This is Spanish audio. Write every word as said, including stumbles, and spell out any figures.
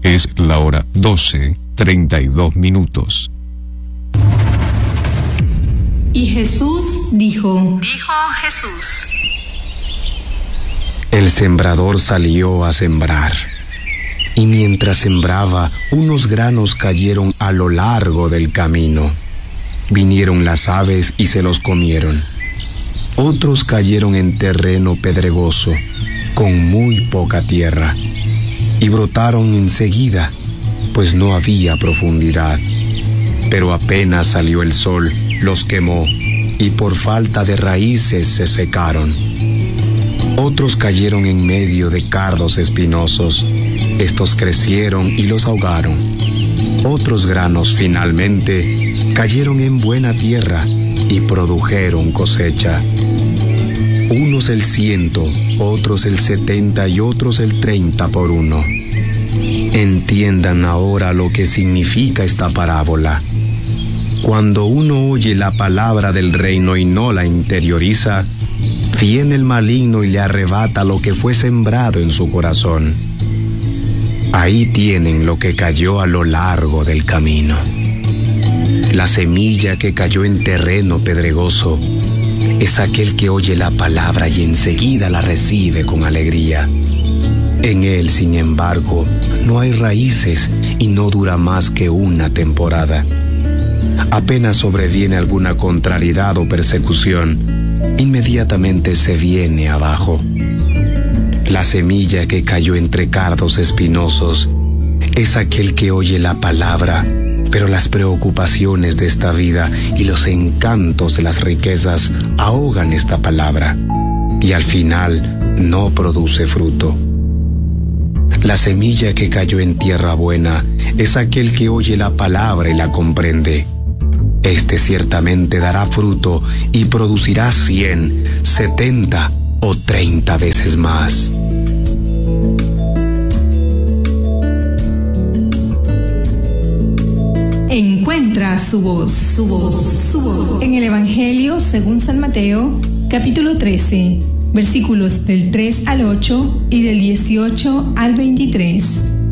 Es la hora doce, treinta y dos minutos. Y Jesús dijo, dijo Jesús. El sembrador salió a sembrar, y mientras sembraba, unos granos cayeron a lo largo del camino. Vinieron las aves y se los comieron. Otros cayeron en terreno pedregoso, con muy poca tierra, y brotaron enseguida, pues no había profundidad. Pero apenas salió el sol, los quemó, y por falta de raíces se secaron. Otros cayeron en medio de cardos espinosos. Estos crecieron y los ahogaron. Otros granos, finalmente, cayeron en buena tierra y produjeron cosecha. Unos el ciento, otros el setenta y otros el treinta por uno. Entiendan ahora lo que significa esta parábola. Cuando uno oye la palabra del reino y no la interioriza, viene el maligno y le arrebata lo que fue sembrado en su corazón. Ahí tienen lo que cayó a lo largo del camino. La semilla que cayó en terreno pedregoso es aquel que oye la palabra y enseguida la recibe con alegría. En él, sin embargo, no hay raíces y no dura más que una temporada. Apenas sobreviene alguna contrariedad o persecución, inmediatamente se viene abajo. La semilla que cayó entre cardos espinosos es aquel que oye la palabra, pero las preocupaciones de esta vida y los encantos de las riquezas ahogan esta palabra, y al final no produce fruto. La semilla que cayó en tierra buena es aquel que oye la palabra y la comprende. Este ciertamente dará fruto y producirá cien, setenta o treinta veces más. Encuentra su voz, su voz, su voz. En el Evangelio según San Mateo, capítulo trece, versículos del tres al ocho y del dieciocho al veintitrés.